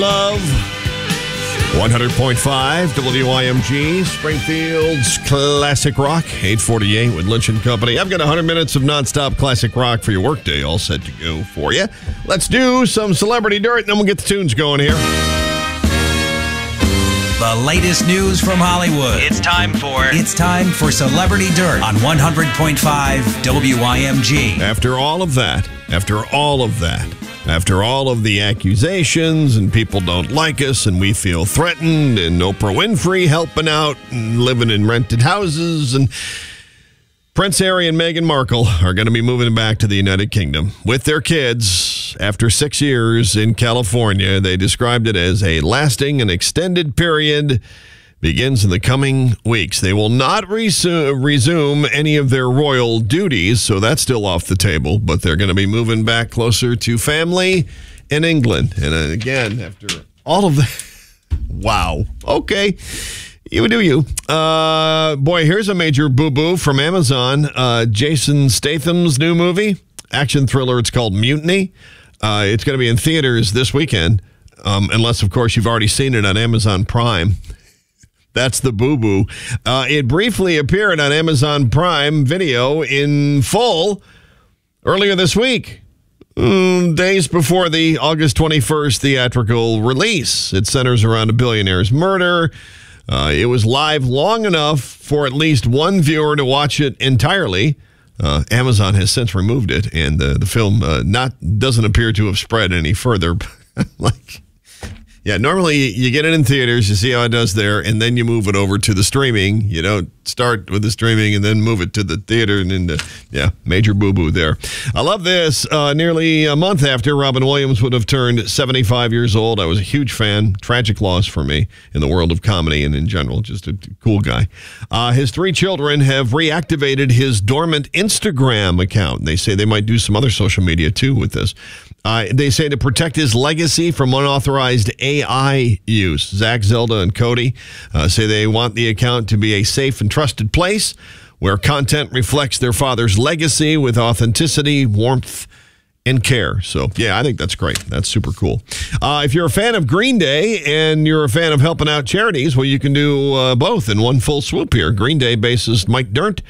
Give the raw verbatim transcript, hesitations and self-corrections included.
Love. one hundred point five W I M G, Springfield's classic rock, eight forty-eight with Lynch and Company. I've got one hundred minutes of nonstop classic rock for your workday all set to go for you. Let's do some celebrity dirt, and then we'll get the tunes going here. The latest news from Hollywood. It's time for... It's time for Celebrity Dirt on one hundred point five W I M G. After all of that, after all of that, after all of the accusations and people don't like us and we feel threatened and Oprah Winfrey helping out and living in rented houses, and Prince Harry and Meghan Markle are going to be moving back to the United Kingdom with their kids after six years in California. They described it as a lasting and extended period. Begins in the coming weeks. They will not resu- resume any of their royal duties, so that's still off the table, but they're going to be moving back closer to family in England. And uh, again, after all of that, wow. Okay. You do you. Uh, boy, here's a major boo-boo from Amazon. Uh, Jason Statham's new movie, action thriller. It's called Mutiny. Uh, it's going to be in theaters this weekend, um, unless, of course, you've already seen it on Amazon Prime. That's the boo-boo. Uh, it briefly appeared on Amazon Prime Video in full earlier this week, mm, days before the August twenty-first theatrical release. It centers around a billionaire's murder. Uh, it was live long enough for at least one viewer to watch it entirely. Uh, Amazon has since removed it, and the, the film uh, not doesn't appear to have spread any further. like... Yeah, normally you get it in theaters, you see how it does there, and then you move it over to the streaming. You don't start with the streaming and then move it to the theater, and then, the, yeah, major boo-boo there. I love this. Uh, nearly a month after Robin Williams would have turned seventy-five years old, I was a huge fan. Tragic loss for me in the world of comedy and in general. Just a cool guy. Uh, his three children have reactivated his dormant Instagram account. They say they might do some other social media, too, with this. Uh, they say to protect his legacy from unauthorized A I use. Zach, Zelda, and Cody uh, say they want the account to be a safe and trusted place where content reflects their father's legacy with authenticity, warmth, and care. So, yeah, I think that's great. That's super cool. Uh, if you're a fan of Green Day and you're a fan of helping out charities, well, you can do uh, both in one full swoop here. Green Day bassist Mike Dirnt